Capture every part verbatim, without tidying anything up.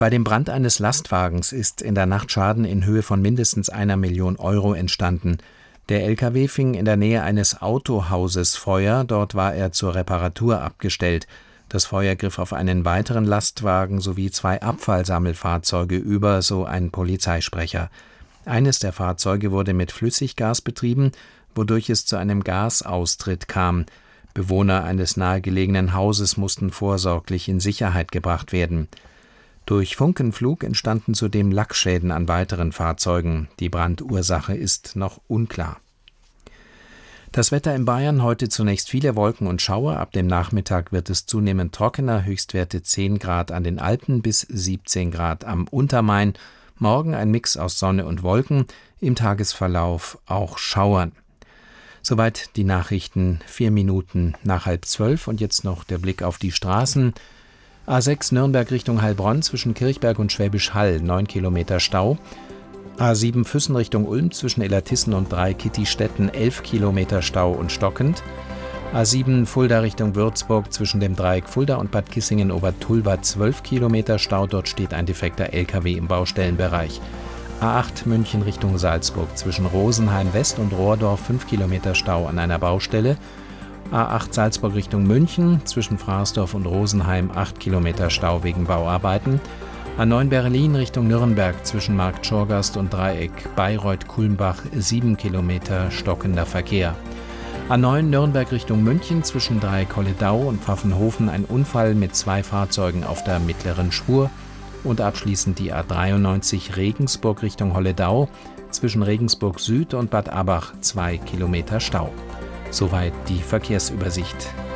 Bei dem Brand eines Lastwagens ist in der Nacht Schaden in Höhe von mindestens einer Million Euro entstanden. Der L K W fing in der Nähe eines Autohauses Feuer, dort war er zur Reparatur abgestellt. Das Feuer griff auf einen weiteren Lastwagen sowie zwei Abfallsammelfahrzeuge über, so ein Polizeisprecher. Eines der Fahrzeuge wurde mit Flüssiggas betrieben, wodurch es zu einem Gasaustritt kam. Bewohner eines nahegelegenen Hauses mussten vorsorglich in Sicherheit gebracht werden. Durch Funkenflug entstanden zudem Lackschäden an weiteren Fahrzeugen. Die Brandursache ist noch unklar. Das Wetter in Bayern: heute zunächst viele Wolken und Schauer. Ab dem Nachmittag wird es zunehmend trockener, Höchstwerte zehn Grad an den Alpen bis siebzehn Grad am Untermain. Morgen ein Mix aus Sonne und Wolken, im Tagesverlauf auch Schauern. Soweit die Nachrichten, vier Minuten nach halb zwölf. Und jetzt noch der Blick auf die Straßen. A sechs Nürnberg Richtung Heilbronn zwischen Kirchberg und Schwäbisch Hall, neun Kilometer Stau. A sieben Füssen Richtung Ulm zwischen Illertissen und Dreikitti-Stetten, elf Kilometer Stau und stockend. A sieben Fulda Richtung Würzburg zwischen dem Dreieck Fulda und Bad Kissingen-Obertulba, zwölf Kilometer Stau. Dort steht ein defekter L K W im Baustellenbereich. A acht München Richtung Salzburg zwischen Rosenheim West und Rohrdorf, fünf Kilometer Stau an einer Baustelle. A acht Salzburg Richtung München zwischen Fraßdorf und Rosenheim, acht Kilometer Stau wegen Bauarbeiten. A neun Berlin Richtung Nürnberg zwischen Marktschorgast und Dreieck Bayreuth-Kulmbach, sieben Kilometer stockender Verkehr. A neun Nürnberg Richtung München zwischen Dreieck Holledau und Pfaffenhofen ein Unfall mit zwei Fahrzeugen auf der mittleren Spur. Und abschließend die A dreiundneunzig Regensburg Richtung Holledau zwischen Regensburg Süd und Bad Abach, zwei Kilometer Stau. Soweit die Verkehrsübersicht.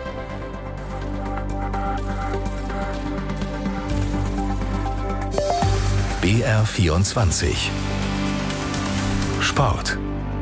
B R vierundzwanzig Sport.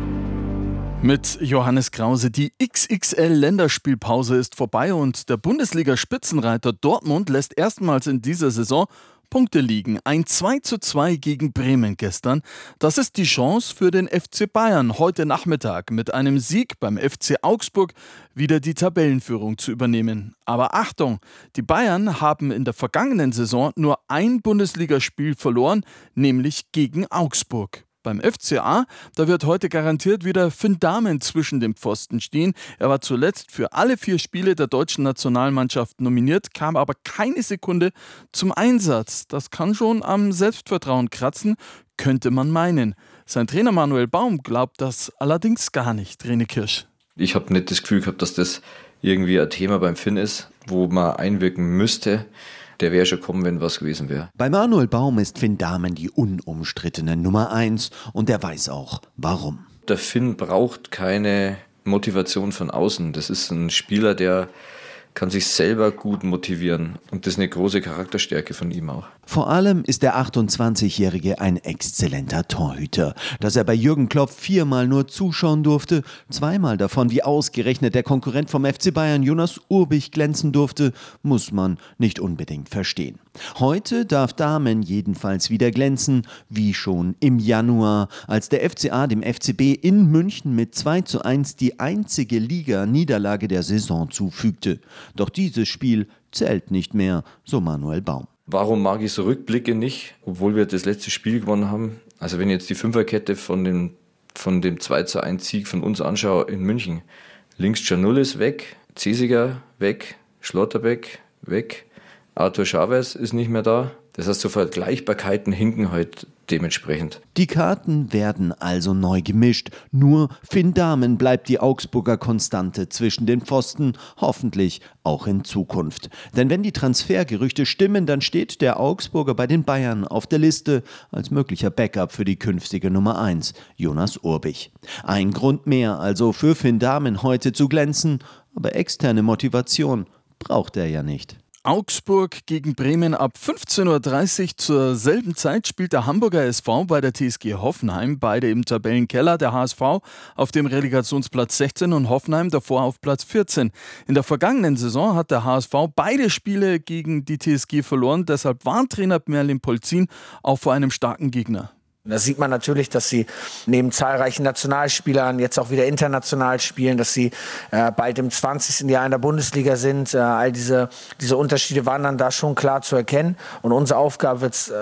Mit Johannes Krause. Die X X L-Länderspielpause ist vorbei und der Bundesliga-Spitzenreiter Dortmund lässt erstmals in dieser Saison Punkte liegen. Ein zwei zu zwei gegen Bremen gestern. Das ist die Chance für den F C Bayern, heute Nachmittag mit einem Sieg beim F C Augsburg wieder die Tabellenführung zu übernehmen. Aber Achtung, die Bayern haben in der vergangenen Saison nur ein Bundesligaspiel verloren, nämlich gegen Augsburg. Beim F C A, da wird heute garantiert wieder Finn Dahmen zwischen den Pfosten stehen. Er war zuletzt für alle vier Spiele der deutschen Nationalmannschaft nominiert, kam aber keine Sekunde zum Einsatz. Das kann schon am Selbstvertrauen kratzen, könnte man meinen. Sein Trainer Manuel Baum glaubt das allerdings gar nicht. René Kirsch. Ich habe nicht das Gefühl gehabt, dass das irgendwie ein Thema beim Finn ist, wo man einwirken müsste. Der wäre schon kommen, wenn was gewesen wäre. Bei Manuel Baum ist Finn Dahmen die unumstrittene Nummer eins und er weiß auch, warum. Der Finn braucht keine Motivation von außen. Das ist ein Spieler, der kann sich selber gut motivieren. Und das ist eine große Charakterstärke von ihm auch. Vor allem ist der achtundzwanzigjährige ein exzellenter Torhüter. Dass er bei Jürgen Klopp viermal nur zuschauen durfte, zweimal davon wie ausgerechnet der Konkurrent vom F C Bayern Jonas Urbich glänzen durfte, muss man nicht unbedingt verstehen. Heute darf Dahmen jedenfalls wieder glänzen, wie schon im Januar, als der F C A dem F C B in München mit zwei zu eins die einzige Liga-Niederlage der Saison zufügte. Doch dieses Spiel zählt nicht mehr, so Manuel Baum. Warum mag ich so Rückblicke nicht, obwohl wir das letzte Spiel gewonnen haben? Also wenn ich jetzt die Fünferkette von dem, von dem zwei zu eins Sieg von uns anschaue in München. Links Canul ist weg, Zesiger weg, Schlotterbeck weg, Arthur Chavez ist nicht mehr da. Das heißt, so Vergleichbarkeiten hinken halt dementsprechend. Die Karten werden also neu gemischt. Nur Finn Dahmen bleibt die Augsburger Konstante zwischen den Pfosten, hoffentlich auch in Zukunft. Denn wenn die Transfergerüchte stimmen, dann steht der Augsburger bei den Bayern auf der Liste als möglicher Backup für die künftige Nummer eins, Jonas Urbich. Ein Grund mehr also für Finn Dahmen heute zu glänzen, aber externe Motivation braucht er ja nicht. Augsburg gegen Bremen ab fünfzehn Uhr dreißig. Zur selben Zeit spielt der Hamburger S V bei der T S G Hoffenheim. Beide im Tabellenkeller. Der H S V auf dem Relegationsplatz sechzehn und Hoffenheim davor auf Platz vierzehn. In der vergangenen Saison hat der H S V beide Spiele gegen die T S G verloren. Deshalb warnt Trainer Merlin Polzin auch vor einem starken Gegner. Da sieht man natürlich, dass sie neben zahlreichen Nationalspielern jetzt auch wieder international spielen, dass sie äh, bald im zwanzigsten Jahr in der Bundesliga sind. Äh, all diese, diese Unterschiede waren dann da schon klar zu erkennen. Und unsere Aufgabe wird es